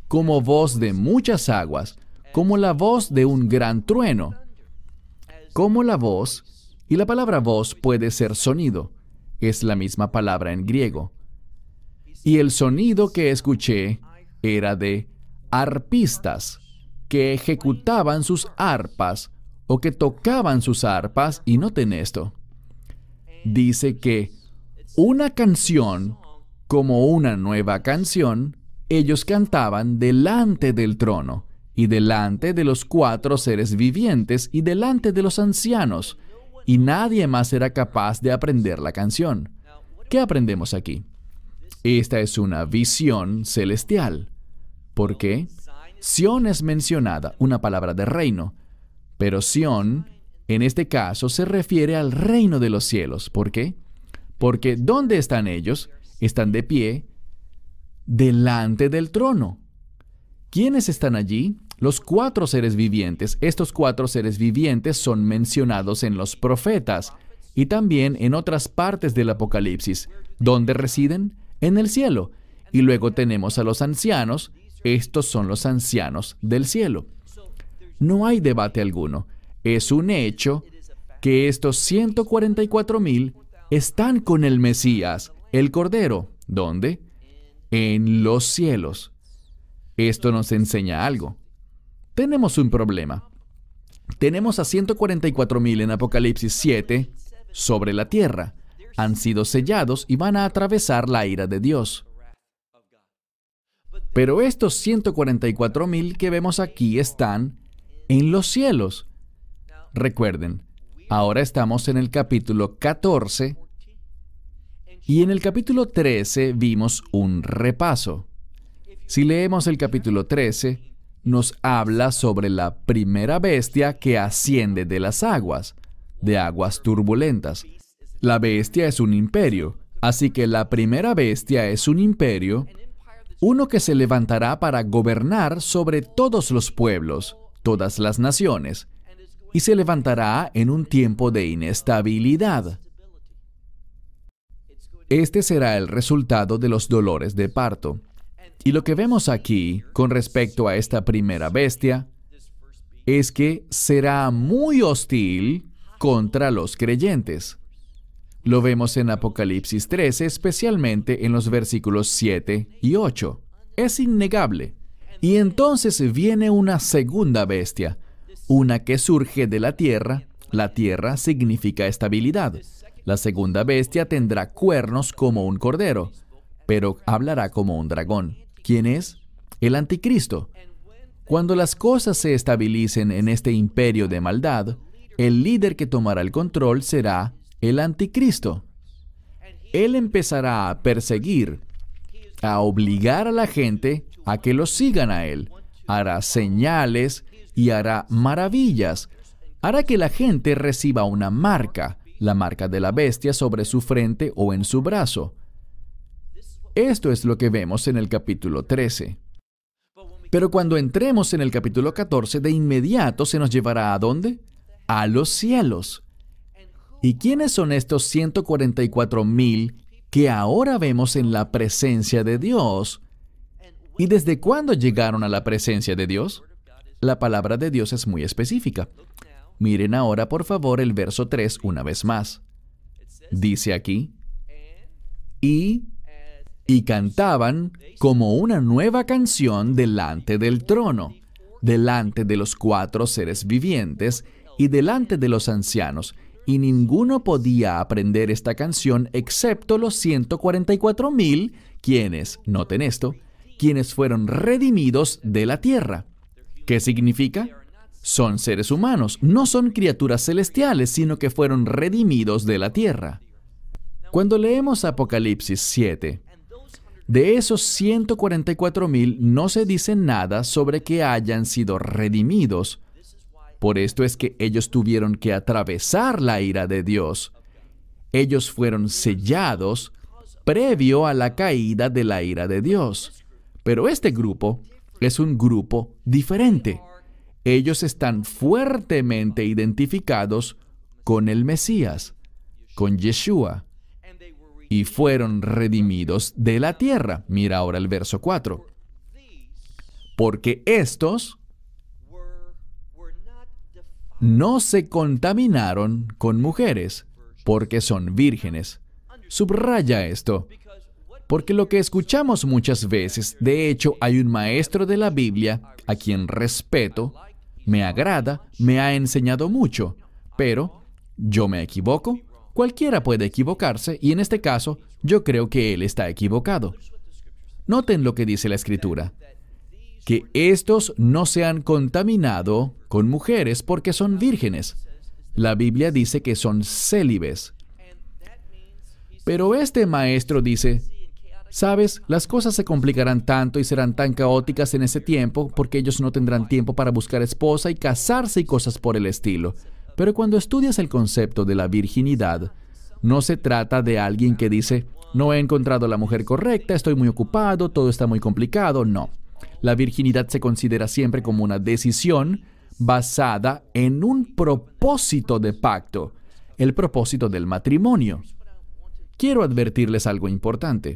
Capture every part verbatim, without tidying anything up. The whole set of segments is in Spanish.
como voz de muchas aguas, como la voz de un gran trueno. Como la voz, y la palabra voz puede ser sonido, es la misma palabra en griego. Y el sonido que escuché era de arpistas, que ejecutaban sus arpas, o que tocaban sus arpas, y noten esto. Dice que una canción, como una nueva canción, ellos cantaban delante del trono, y delante de los cuatro seres vivientes, y delante de los ancianos, y nadie más era capaz de aprender la canción. ¿Qué aprendemos aquí? Esta es una visión celestial. ¿Por qué? Sión es mencionada, una palabra de reino, pero Sión, en este caso, se refiere al reino de los cielos. ¿Por qué? Porque ¿dónde están ellos? Están de pie delante del trono. ¿Quiénes están allí? Los cuatro seres vivientes. Estos cuatro seres vivientes son mencionados en los profetas y también en otras partes del Apocalipsis. ¿Dónde residen? En el cielo. Y luego tenemos a los ancianos. Estos son los ancianos del cielo. No hay debate alguno. Es un hecho que estos ciento cuarenta y cuatro mil están con el Mesías, el Cordero. ¿Dónde? En los cielos. Esto nos enseña algo. Tenemos un problema. Tenemos a ciento cuarenta y cuatro mil en Apocalipsis siete sobre la tierra. Han sido sellados y van a atravesar la ira de Dios. Pero estos ciento cuarenta y cuatro mil que vemos aquí están en los cielos. Recuerden, ahora estamos en el capítulo catorce y en el capítulo trece vimos un repaso. Si leemos el capítulo trece, nos habla sobre la primera bestia que asciende de las aguas, de aguas turbulentas. La bestia es un imperio, así que la primera bestia es un imperio, uno que se levantará para gobernar sobre todos los pueblos, todas las naciones, y se levantará en un tiempo de inestabilidad. Este será el resultado de los dolores de parto. Y lo que vemos aquí con respecto a esta primera bestia es que será muy hostil contra los creyentes. Lo vemos en Apocalipsis trece, especialmente en los versículos siete y ocho. Es innegable. Y entonces viene una segunda bestia, una que surge de la tierra. La tierra significa estabilidad. La segunda bestia tendrá cuernos como un cordero, pero hablará como un dragón. ¿Quién es? El anticristo. Cuando las cosas se estabilicen en este imperio de maldad, el líder que tomará el control será el anticristo. Él empezará a perseguir, a obligar a la gente a que lo sigan a él. Hará señales y hará maravillas. Hará que la gente reciba una marca, la marca de la bestia sobre su frente o en su brazo. Esto es lo que vemos en el capítulo trece. Pero cuando entremos en el capítulo catorce, de inmediato se nos llevará ¿a dónde? A los cielos. ¿Y quiénes son estos ciento cuarenta y cuatro mil que ahora vemos en la presencia de Dios? ¿Y desde cuándo llegaron a la presencia de Dios? La palabra de Dios es muy específica. Miren ahora, por favor, el verso tres una vez más. Dice aquí, y... Y cantaban como una nueva canción delante del trono, delante de los cuatro seres vivientes y delante de los ancianos. Y ninguno podía aprender esta canción excepto los ciento cuarenta y cuatro mil, quienes, noten esto, quienes fueron redimidos de la tierra. ¿Qué significa? Son seres humanos, no son criaturas celestiales, sino que fueron redimidos de la tierra. Cuando leemos Apocalipsis siete, de esos ciento cuarenta y cuatro mil no se dice nada sobre que hayan sido redimidos. Por esto es que ellos tuvieron que atravesar la ira de Dios. Ellos fueron sellados previo a la caída de la ira de Dios. Pero este grupo es un grupo diferente. Ellos están fuertemente identificados con el Mesías, con Yeshua. Y fueron redimidos de la tierra. Mira ahora el verso cuatro. porque estos no se contaminaron con mujeres, porque son vírgenes. Subraya esto, porque lo que escuchamos muchas veces, de hecho, hay un maestro de la Biblia a quien respeto, me agrada, me ha enseñado mucho, pero yo me equivoco. Cualquiera puede equivocarse, y en este caso, yo creo que él está equivocado. Noten lo que dice la Escritura, que estos no se han contaminado con mujeres porque son vírgenes. La Biblia dice que son célibes. Pero este maestro dice, ¿sabes? Las cosas se complicarán tanto y serán tan caóticas en ese tiempo porque ellos no tendrán tiempo para buscar esposa y casarse y cosas por el estilo. Pero cuando estudias el concepto de la virginidad, no se trata de alguien que dice, no he encontrado la mujer correcta, estoy muy ocupado, todo está muy complicado. No. La virginidad se considera siempre como una decisión basada en un propósito de pacto, el propósito del matrimonio. Quiero advertirles algo importante.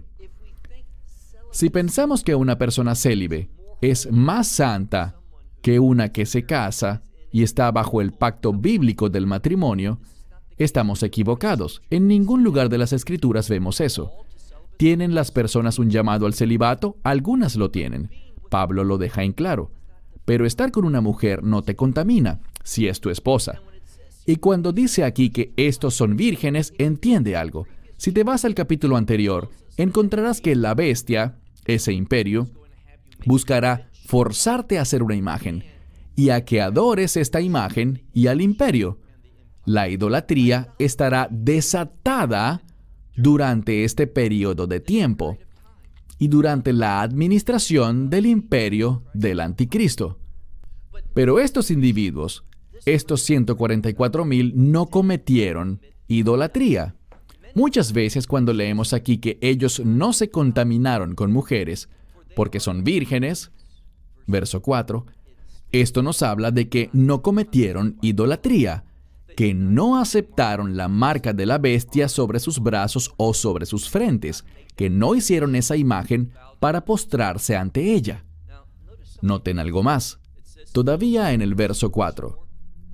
Si pensamos que una persona célibe es más santa que una que se casa y está bajo el pacto bíblico del matrimonio, estamos equivocados. En ningún lugar de las Escrituras vemos eso. ¿Tienen las personas un llamado al celibato? Algunas lo tienen. Pablo lo deja en claro. Pero estar con una mujer no te contamina, si es tu esposa. Y cuando dice aquí que estos son vírgenes, entiende algo. Si te vas al capítulo anterior, encontrarás que la bestia, ese imperio, buscará forzarte a hacer una imagen y a que adores esta imagen y al imperio. La idolatría estará desatada durante este periodo de tiempo y durante la administración del imperio del anticristo. Pero estos individuos, estos ciento cuarenta y cuatro mil, no cometieron idolatría. Muchas veces cuando leemos aquí que ellos no se contaminaron con mujeres porque son vírgenes, verso cuatro, esto nos habla de que no cometieron idolatría, que no aceptaron la marca de la bestia sobre sus brazos o sobre sus frentes, que no hicieron esa imagen para postrarse ante ella. Noten algo más. Todavía en el verso cuatro.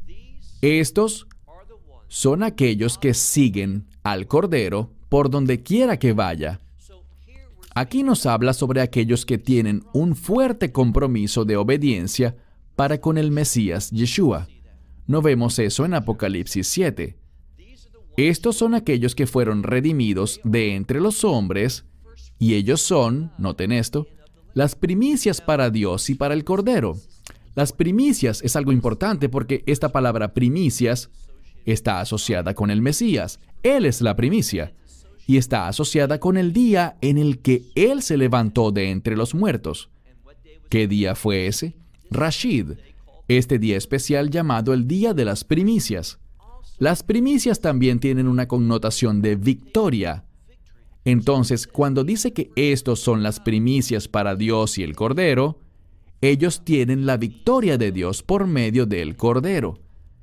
Estos son aquellos que siguen al Cordero por donde quiera que vaya. Aquí nos habla sobre aquellos que tienen un fuerte compromiso de obediencia para con el Mesías Yeshua. No vemos eso en Apocalipsis siete. Estos son aquellos que fueron redimidos de entre los hombres, y ellos son, noten esto, las primicias para Dios y para el Cordero. Las primicias es algo importante porque esta palabra primicias está asociada con el Mesías. Él es la primicia y está asociada con el día en el que Él se levantó de entre los muertos. ¿Qué día fue ese? Rashid, este día especial llamado el Día de las Primicias. Las primicias también tienen una connotación de victoria. Entonces, cuando dice que estos son las primicias para Dios y el Cordero, ellos tienen la victoria de Dios por medio del Cordero.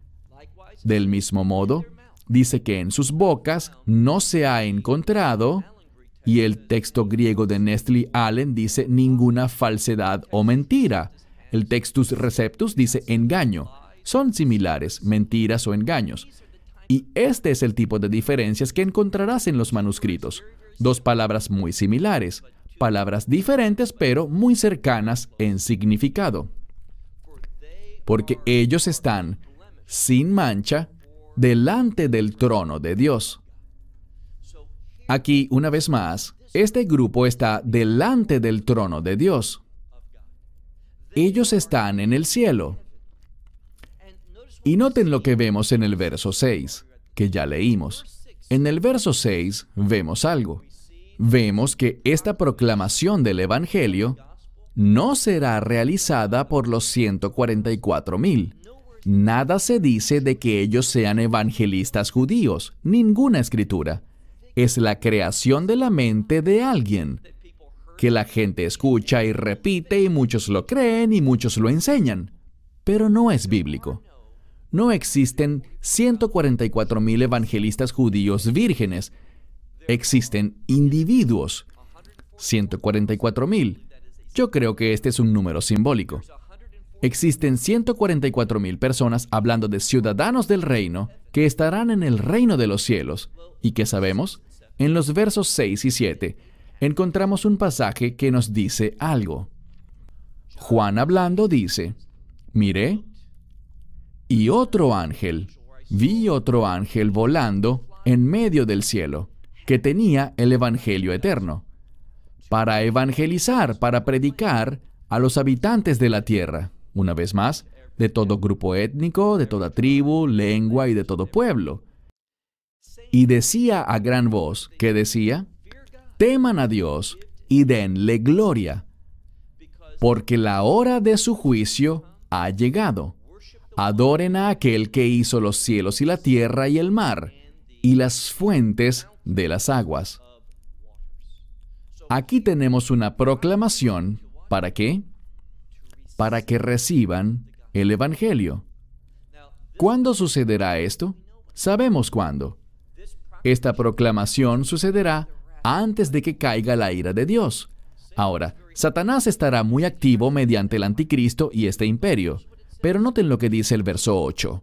Del mismo modo, dice que en sus bocas no se ha encontrado, y el texto griego de Nestle Allen dice ninguna falsedad o mentira. El Textus Receptus dice engaño. Son similares, mentiras o engaños. Y este es el tipo de diferencias que encontrarás en los manuscritos. Dos palabras muy similares, palabras diferentes pero muy cercanas en significado. Porque ellos están sin mancha delante del trono de Dios. Aquí, una vez más, este grupo está delante del trono de Dios. Ellos están en el cielo. Y noten lo que vemos en el verso seis, que ya leímos. En el verso seis vemos algo. Vemos que esta proclamación del Evangelio no será realizada por los ciento cuarenta y cuatro mil. Nada se dice de que ellos sean evangelistas judíos, ninguna escritura. Es la creación de la mente de alguien, que la gente escucha y repite y muchos lo creen y muchos lo enseñan, pero no es bíblico. No existen ciento cuarenta y cuatro mil evangelistas judíos vírgenes. Existen individuos, ciento cuarenta y cuatro mil, Yo creo que este es un número simbólico. Existen ciento cuarenta y cuatro mil personas hablando de ciudadanos del reino que estarán en el reino de los cielos. ¿Y qué sabemos? En los versos seis y siete encontramos un pasaje que nos dice algo. Juan hablando dice, miré, y otro ángel, vi otro ángel volando en medio del cielo, que tenía el evangelio eterno, para evangelizar, para predicar a los habitantes de la tierra, una vez más, de todo grupo étnico, de toda tribu, lengua y de todo pueblo. Y decía a gran voz, ¿qué decía? Teman a Dios y denle gloria, porque la hora de su juicio ha llegado. Adoren a aquel que hizo los cielos y la tierra y el mar, y las fuentes de las aguas. Aquí tenemos una proclamación, ¿para qué? Para que reciban el Evangelio. ¿Cuándo sucederá esto? Sabemos cuándo. Esta proclamación sucederá antes de que caiga la ira de Dios. Ahora, Satanás estará muy activo mediante el anticristo y este imperio. Pero noten lo que dice el verso ocho.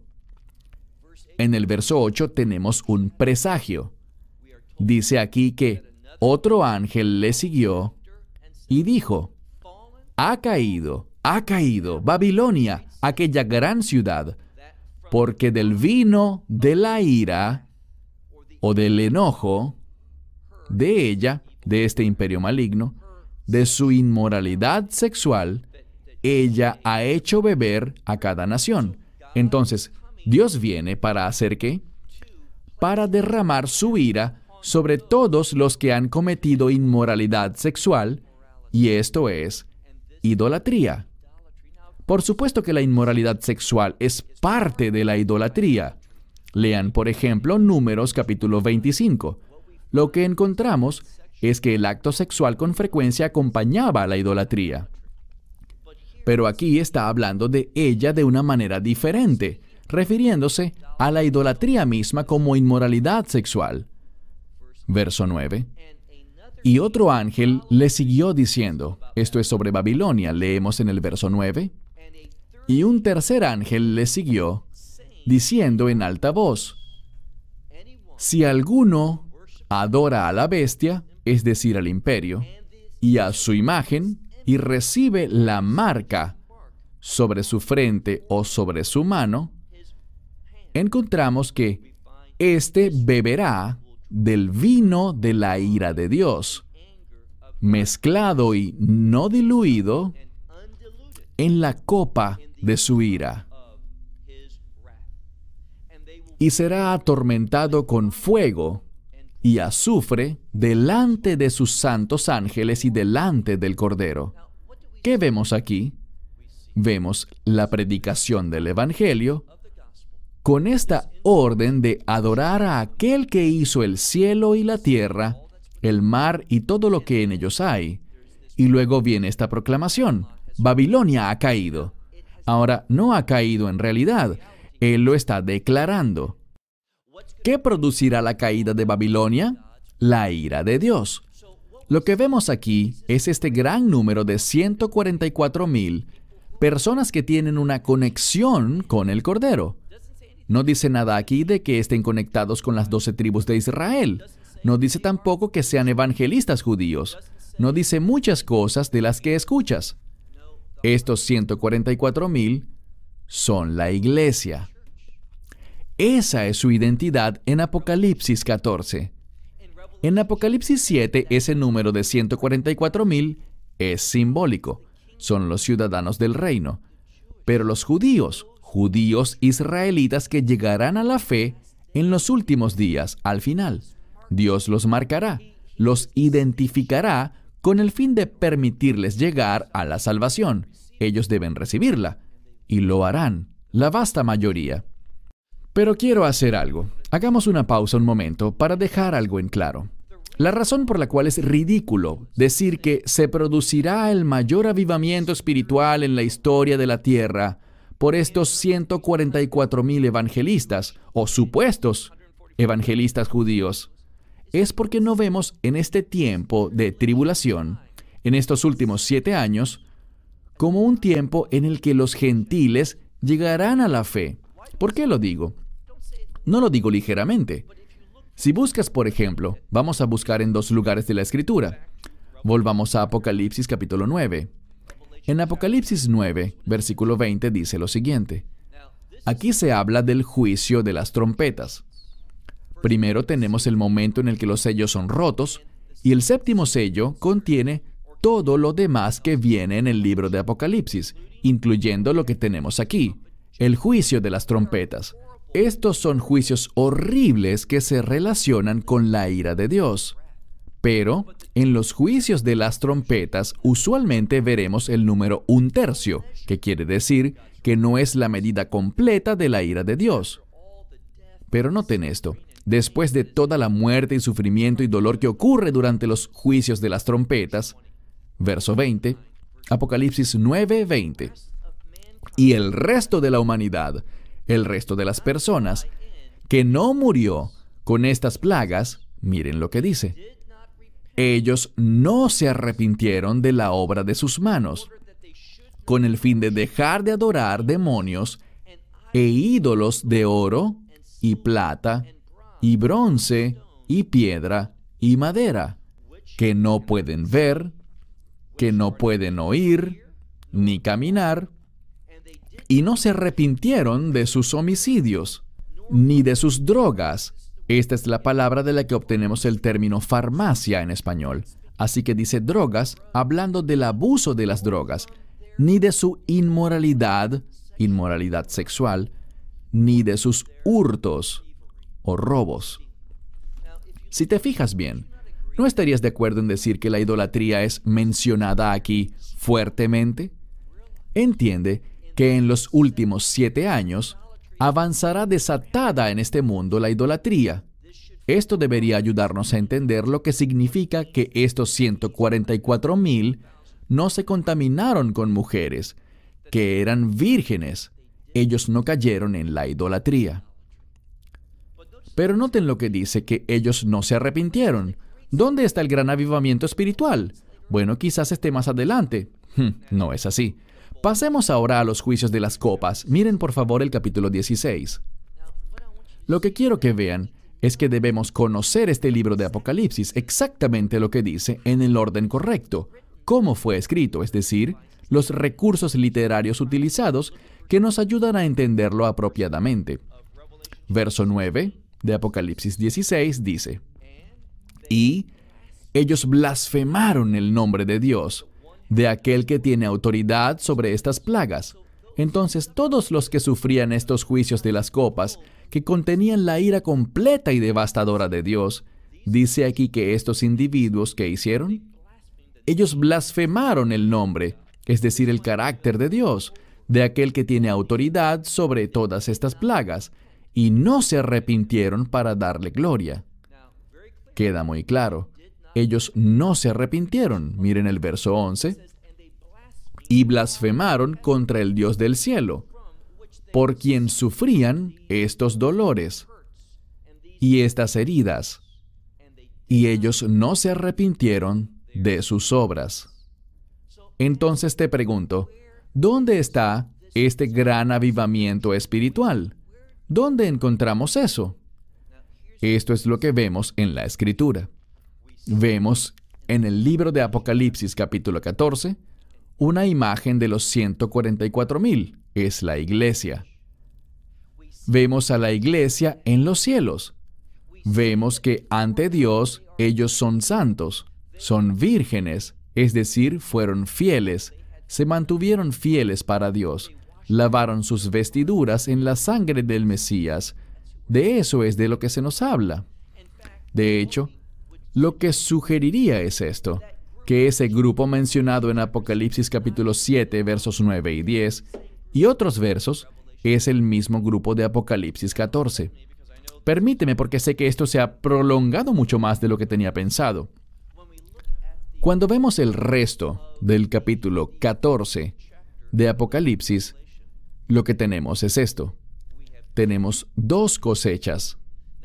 En el verso ocho tenemos un presagio. Dice aquí que otro ángel le siguió y dijo, ha caído, ha caído Babilonia, aquella gran ciudad, porque del vino de la ira o del enojo de ella, de este imperio maligno, de su inmoralidad sexual, ella ha hecho beber a cada nación. Entonces, Dios viene para hacer ¿qué? Para derramar su ira sobre todos los que han cometido inmoralidad sexual, y esto es idolatría. Por supuesto que la inmoralidad sexual es parte de la idolatría. Lean, por ejemplo, Números capítulo veinticinco. Lo que encontramos es que el acto sexual con frecuencia acompañaba a la idolatría. Pero aquí está hablando de ella de una manera diferente, refiriéndose a la idolatría misma como inmoralidad sexual. Verso nueve. Y otro ángel le siguió diciendo, esto es sobre Babilonia, leemos en el verso nueve. Y un tercer ángel le siguió, diciendo en alta voz, si alguno adora a la bestia, es decir, al imperio, y a su imagen, y recibe la marca sobre su frente o sobre su mano, encontramos que éste beberá del vino de la ira de Dios, mezclado y no diluido en la copa de su ira, y será atormentado con fuego y azufre delante de sus santos ángeles y delante del Cordero. ¿Qué vemos aquí? Vemos la predicación del Evangelio con esta orden de adorar a aquel que hizo el cielo y la tierra, el mar y todo lo que en ellos hay. Y luego viene esta proclamación, Babilonia ha caído. Ahora, no ha caído en realidad, Él lo está declarando. ¿Qué producirá la caída de Babilonia? La ira de Dios. Lo que vemos aquí es este gran número de ciento cuarenta y cuatro mil personas que tienen una conexión con el Cordero. No dice nada aquí de que estén conectados con las doce tribus de Israel. No dice tampoco que sean evangelistas judíos. No dice muchas cosas de las que escuchas. Estos ciento cuarenta y cuatro mil son la iglesia. Esa es su identidad en Apocalipsis catorce. En Apocalipsis siete, ese número de ciento cuarenta y cuatro mil es simbólico. Son los ciudadanos del reino. Pero los judíos, judíos israelitas que llegarán a la fe en los últimos días, al final, Dios los marcará, los identificará con el fin de permitirles llegar a la salvación. Ellos deben recibirla, y lo harán, la vasta mayoría. Pero quiero hacer algo. Hagamos una pausa un momento para dejar algo en claro. La razón por la cual es ridículo decir que se producirá el mayor avivamiento espiritual en la historia de la tierra por estos ciento cuarenta y cuatro mil evangelistas o supuestos evangelistas judíos es porque no vemos en este tiempo de tribulación, en estos últimos siete años como un tiempo en el que los gentiles llegarán a la fe. ¿Por qué lo digo? No lo digo ligeramente. Si buscas, por ejemplo, vamos a buscar en dos lugares de la Escritura. Volvamos a Apocalipsis capítulo nueve. En Apocalipsis nueve, versículo veinte, dice lo siguiente. Aquí se habla del juicio de las trompetas. Primero tenemos el momento en el que los sellos son rotos, y el séptimo sello contiene todo lo demás que viene en el libro de Apocalipsis, incluyendo lo que tenemos aquí, el juicio de las trompetas. Estos son juicios horribles que se relacionan con la ira de Dios. Pero, en los juicios de las trompetas, usualmente veremos el número un tercio, que quiere decir que no es la medida completa de la ira de Dios. Pero noten esto. Después de toda la muerte y sufrimiento y dolor que ocurre durante los juicios de las trompetas, verso veinte, Apocalipsis nueve, veinte, y el resto de la humanidad, el resto de las personas, que no murió con estas plagas, miren lo que dice. Ellos no se arrepintieron de la obra de sus manos, con el fin de dejar de adorar demonios e ídolos de oro y plata y bronce y piedra y madera, que no pueden ver, que no pueden oír, ni caminar, y no se arrepintieron de sus homicidios, ni de sus drogas. Esta es la palabra de la que obtenemos el término farmacia en español. Así que dice drogas, hablando del abuso de las drogas, ni de su inmoralidad, inmoralidad sexual, ni de sus hurtos o robos. Si te fijas bien, ¿no estarías de acuerdo en decir que la idolatría es mencionada aquí fuertemente? Entiende que en los últimos siete años avanzará desatada en este mundo la idolatría. Esto debería ayudarnos a entender lo que significa que estos ciento cuarenta y cuatro mil no se contaminaron con mujeres, que eran vírgenes. Ellos no cayeron en la idolatría. Pero noten lo que dice, que ellos no se arrepintieron. ¿Dónde está el gran avivamiento espiritual? Bueno, quizás esté más adelante. No es así. Pasemos ahora a los juicios de las copas. Miren por favor el capítulo dieciséis. Lo que quiero que vean es que debemos conocer este libro de Apocalipsis, exactamente lo que dice, en el orden correcto, cómo fue escrito, es decir, los recursos literarios utilizados que nos ayudan a entenderlo apropiadamente. Verso nueve de Apocalipsis dieciséis dice, y ellos blasfemaron el nombre de Dios, de aquel que tiene autoridad sobre estas plagas. Entonces todos los que sufrían estos juicios de las copas, que contenían la ira completa y devastadora de Dios, dice aquí que estos individuos, ¿qué hicieron? Ellos blasfemaron el nombre, es decir, el carácter de Dios, de aquel que tiene autoridad sobre todas estas plagas, y no se arrepintieron para darle gloria. Queda muy claro. Ellos no se arrepintieron. Miren el verso once. Y blasfemaron contra el Dios del cielo, por quien sufrían estos dolores y estas heridas. Y ellos no se arrepintieron de sus obras. Entonces te pregunto, ¿dónde está este gran avivamiento espiritual? ¿Dónde encontramos eso? Esto es lo que vemos en la Escritura. Vemos en el libro de Apocalipsis capítulo catorce una imagen de los ciento cuarenta y cuatro mil. Es la iglesia. Vemos a la iglesia en los cielos. Vemos que ante Dios ellos son santos, son vírgenes, es decir, fueron fieles, se mantuvieron fieles para Dios, lavaron sus vestiduras en la sangre del Mesías. De eso es de lo que se nos habla. De hecho, lo que sugeriría es esto, que ese grupo mencionado en Apocalipsis capítulo siete, versos nueve y diez, y otros versos, es el mismo grupo de Apocalipsis catorce. Permíteme, porque sé que esto se ha prolongado mucho más de lo que tenía pensado. Cuando vemos el resto del capítulo catorce de Apocalipsis, lo que tenemos es esto. Tenemos dos cosechas.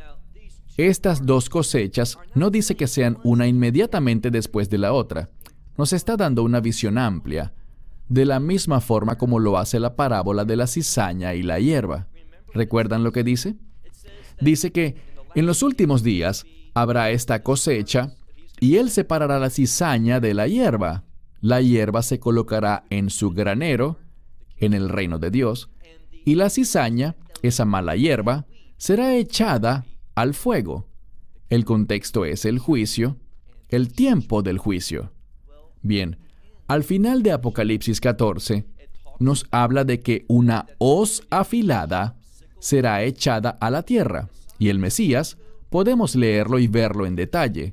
Estas dos cosechas no dice que sean una inmediatamente después de la otra. nos está dando una visión amplia, de la misma forma como lo hace la parábola de la cizaña y la hierba. ¿Recuerdan lo que dice? Dice que en los últimos días habrá esta cosecha y él separará la cizaña de la hierba. La hierba se colocará en su granero, en el reino de Dios, y la cizaña, esa mala hierba, será echada al fuego. El contexto es el juicio, el tiempo del juicio. Bien, al final de Apocalipsis catorce, nos habla de que una hoz afilada será echada a la tierra, y el Mesías podemos leerlo y verlo en detalle.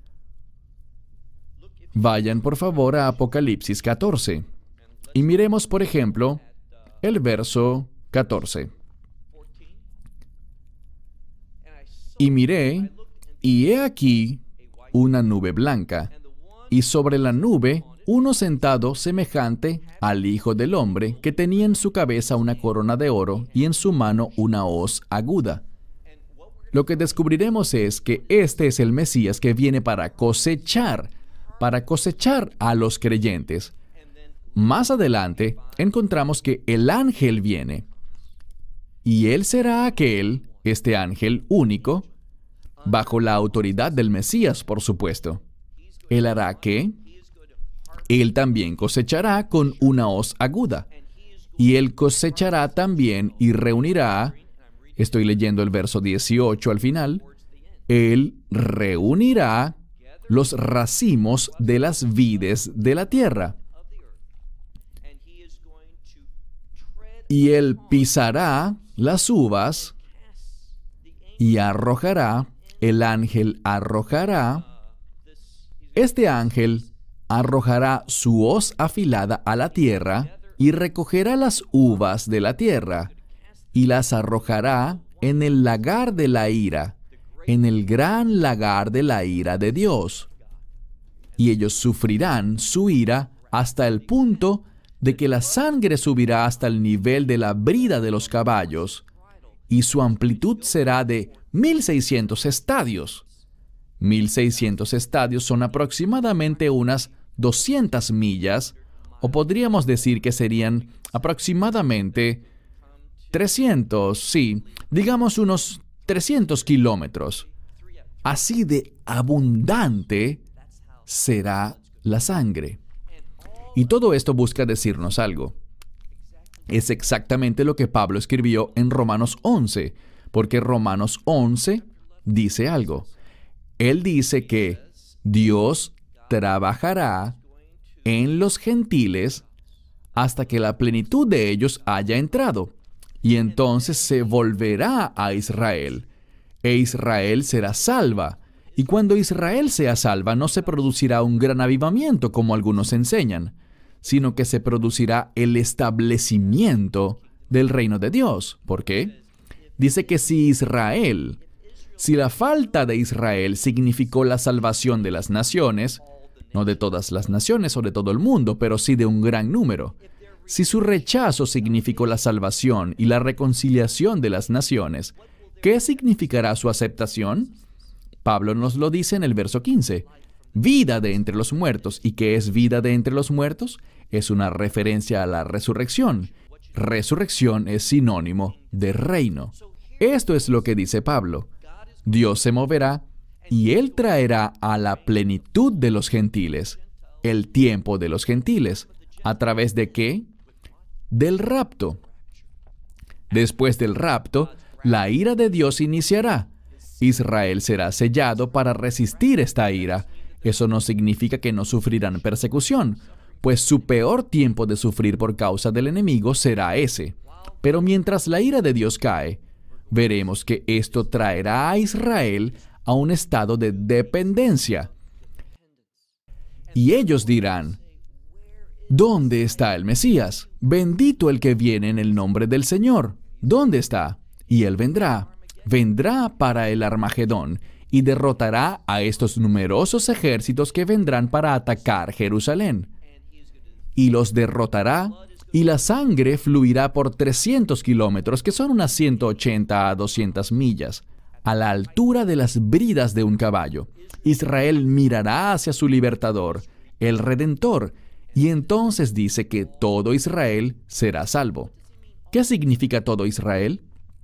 Vayan por favor a Apocalipsis catorce, y miremos por ejemplo el verso catorce. Y miré, y he aquí una nube blanca, y sobre la nube uno sentado semejante al Hijo del Hombre, que tenía en su cabeza una corona de oro y en su mano una hoz aguda. Lo que descubriremos es que este es el Mesías que viene para cosechar, para cosechar a los creyentes. Más adelante encontramos que el ángel viene, y él será aquel, este ángel único, bajo la autoridad del Mesías, por supuesto. Él hará que él también cosechará con una hoz aguda, y él cosechará también y reunirá, estoy leyendo el verso dieciocho al final, él reunirá los racimos de las vides de la tierra. Y él pisará las uvas y arrojará, el ángel arrojará, este ángel arrojará su hoz afilada a la tierra y recogerá las uvas de la tierra y las arrojará en el lagar de la ira, en el gran lagar de la ira de Dios. Y ellos sufrirán su ira hasta el punto de que la sangre subirá hasta el nivel de la brida de los caballos, y su amplitud será de mil seiscientos estadios. mil seiscientos estadios son aproximadamente unas doscientas millas, o podríamos decir que serían aproximadamente trescientos, sí, digamos unos trescientos kilómetros. Así de abundante será la sangre. Y todo esto busca decirnos algo. Es exactamente lo que Pablo escribió en Romanos once, porque Romanos once dice algo. Él dice que Dios trabajará en los gentiles hasta que la plenitud de ellos haya entrado, y entonces se volverá a Israel, e Israel será salva. Y cuando Israel sea salva, no se producirá un gran avivamiento como algunos enseñan, sino que se producirá el establecimiento del reino de Dios. ¿Por qué? Dice que si Israel, si la falta de Israel significó la salvación de las naciones, no de todas las naciones o de todo el mundo, pero sí de un gran número, si su rechazo significó la salvación y la reconciliación de las naciones, ¿qué significará su aceptación? Pablo nos lo dice en el verso quince. Vida de entre los muertos. ¿Y qué es vida de entre los muertos? Es una referencia a la resurrección. Resurrección es sinónimo de reino. Esto es lo que dice Pablo. Dios se moverá y Él traerá a la plenitud de los gentiles, el tiempo de los gentiles. ¿A través de qué? Del rapto. Después del rapto, la ira de Dios iniciará. Israel será sellado para resistir esta ira. Eso no significa que no sufrirán persecución, pues su peor tiempo de sufrir por causa del enemigo será ese. Pero mientras la ira de Dios cae, veremos que esto traerá a Israel a un estado de dependencia. Y ellos dirán, ¿dónde está el Mesías? Bendito el que viene en el nombre del Señor. ¿Dónde está? Y Él vendrá. Vendrá para el Armagedón y derrotará a estos numerosos ejércitos que vendrán para atacar Jerusalén. Y los derrotará, y la sangre fluirá por trescientos kilómetros, que son unas ciento ochenta a doscientas millas, a la altura de las bridas de un caballo. Israel mirará hacia su libertador, el Redentor, y entonces dice que todo Israel será salvo. ¿Qué significa todo Israel?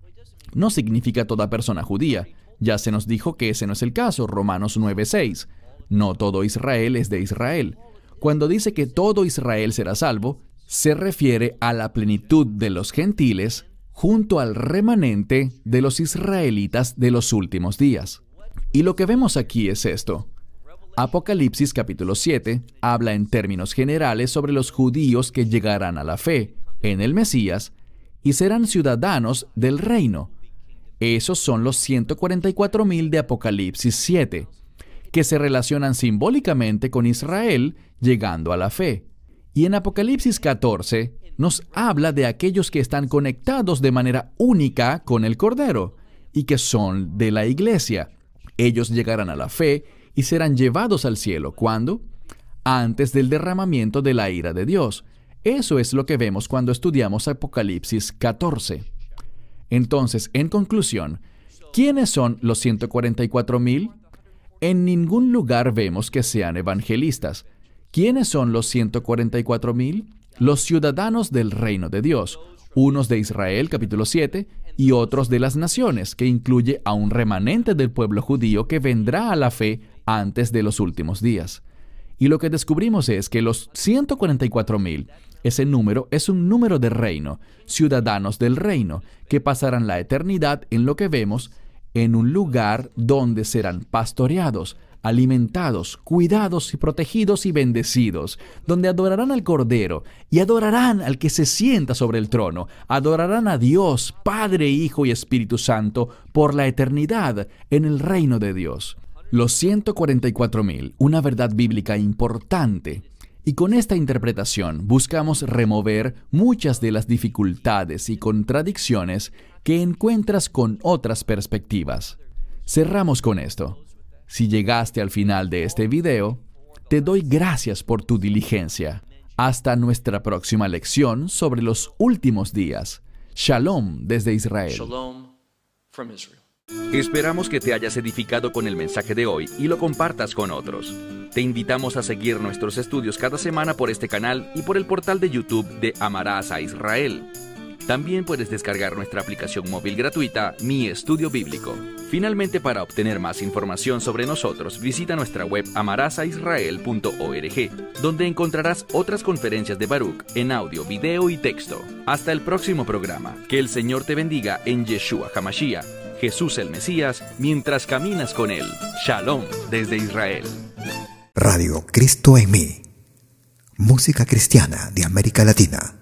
No significa toda persona judía. Ya se nos dijo que ese no es el caso, Romanos nueve seis. No todo Israel es de Israel. Cuando dice que todo Israel será salvo, se refiere a la plenitud de los gentiles junto al remanente de los israelitas de los últimos días. Y lo que vemos aquí es esto. Apocalipsis capítulo siete habla en términos generales sobre los judíos que llegarán a la fe en el Mesías y serán ciudadanos del reino. Esos son los ciento cuarenta y cuatro mil de Apocalipsis siete, que se relacionan simbólicamente con Israel llegando a la fe. Y en Apocalipsis catorce nos habla de aquellos que están conectados de manera única con el Cordero y que son de la iglesia. Ellos llegarán a la fe y serán llevados al cielo. ¿Cuándo? Antes del derramamiento de la ira de Dios. Eso es lo que vemos cuando estudiamos Apocalipsis catorce. Entonces, en conclusión, ¿quiénes son los ciento cuarenta y cuatro mil? En ningún lugar vemos que sean evangelistas. ¿Quiénes son los ciento cuarenta y cuatro mil? Los ciudadanos del reino de Dios, unos de Israel, capítulo siete, y otros de las naciones, que incluye a un remanente del pueblo judío que vendrá a la fe antes de los últimos días. Y lo que descubrimos es que los ciento cuarenta y cuatro mil, ese número es un número de reino, ciudadanos del reino, que pasarán la eternidad en lo que vemos, en un lugar donde serán pastoreados, alimentados, cuidados y protegidos y bendecidos, donde adorarán al Cordero y adorarán al que se sienta sobre el trono, adorarán a Dios, Padre, Hijo y Espíritu Santo por la eternidad en el reino de Dios. Los ciento cuarenta y cuatro mil, una verdad bíblica importante. Y con esta interpretación buscamos remover muchas de las dificultades y contradicciones que encuentras con otras perspectivas. Cerramos con esto. Si llegaste al final de este video, te doy gracias por tu diligencia. Hasta nuestra próxima lección sobre los últimos días. Shalom desde Israel. Shalom from Israel. Esperamos que te hayas edificado con el mensaje de hoy y lo compartas con otros. Te invitamos a seguir nuestros estudios cada semana por este canal y por el portal de YouTube de Amarás a Israel. También puedes descargar nuestra aplicación móvil gratuita, Mi Estudio Bíblico. Finalmente, para obtener más información sobre nosotros, visita nuestra web amarás a israel punto org, donde encontrarás otras conferencias de Baruch en audio, video y texto. Hasta el próximo programa. Que el Señor te bendiga en Yeshua HaMashiach, Jesús el Mesías, mientras caminas con Él. Shalom desde Israel. Radio Cristo en mí. Música cristiana de América Latina.